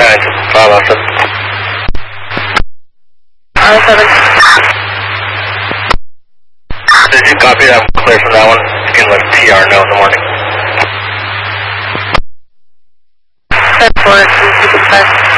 29, 507. 7. Did you copy that? I'm clear from that one. You can let TR know in the morning. 10-4,